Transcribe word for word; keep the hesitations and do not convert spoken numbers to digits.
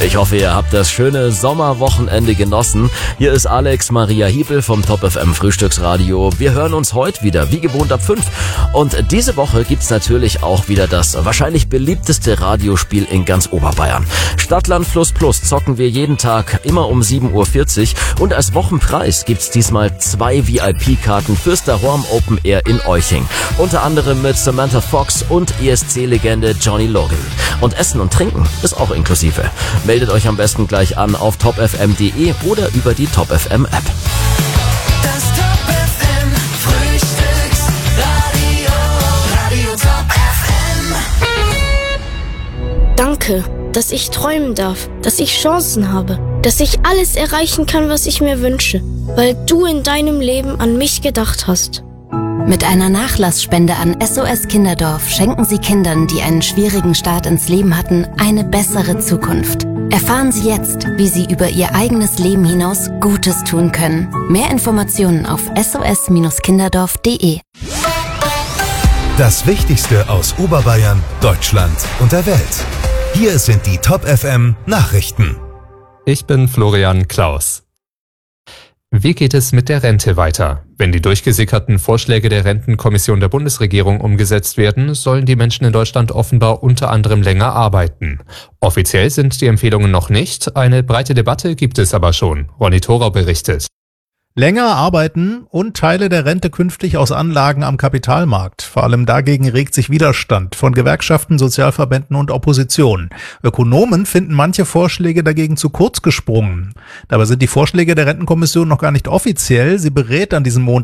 Ich hoffe, ihr habt das schöne Sommerwochenende genossen. Hier ist Alex Maria Hiebel vom Top F M Frühstücksradio. Wir hören uns heute wieder, wie gewohnt, ab fünf. Und diese Woche gibt's natürlich auch wieder das wahrscheinlich beliebteste Radiospiel in ganz Oberbayern. Stadtland Fluss Plus zocken wir jeden Tag immer um sieben Uhr vierzig. Und als Wochenpreis gibt's diesmal zwei V I P-Karten fürs Dahorm Open Air in Euching. Unter anderem mit Samantha Fox und E S C-Legende Johnny Logan. Und Essen und Trinken ist auch inklusive. Meldet euch am besten gleich an auf top f m punkt d e oder über die Top F M App. Das Top F M Frühstücksradio, Radio Top F M. Danke, dass ich träumen darf, dass ich Chancen habe, dass ich alles erreichen kann, was ich mir wünsche, weil du in deinem Leben an mich gedacht hast. Mit einer Nachlassspende an S O S Kinderdorf schenken Sie Kindern, die einen schwierigen Start ins Leben hatten, eine bessere Zukunft. Erfahren Sie jetzt, wie Sie über Ihr eigenes Leben hinaus Gutes tun können. Mehr Informationen auf s o s kinderdorf punkt d e. Das Wichtigste aus Oberbayern, Deutschland und der Welt. Hier sind die Top F M Nachrichten. Ich bin Florian Klaus. Wie geht es mit der Rente weiter? Wenn die durchgesickerten Vorschläge der Rentenkommission der Bundesregierung umgesetzt werden, sollen die Menschen in Deutschland offenbar unter anderem länger arbeiten. Offiziell sind die Empfehlungen noch nicht, eine breite Debatte gibt es aber schon. Ronny Thorau berichtet. Länger arbeiten und Teile der Rente künftig aus Anlagen am Kapitalmarkt. Vor allem dagegen regt sich Widerstand von Gewerkschaften, Sozialverbänden und Opposition. Ökonomen finden manche Vorschläge dagegen zu kurz gesprungen. Dabei sind die Vorschläge der Rentenkommission noch gar nicht offiziell. Sie berät an diesem Montag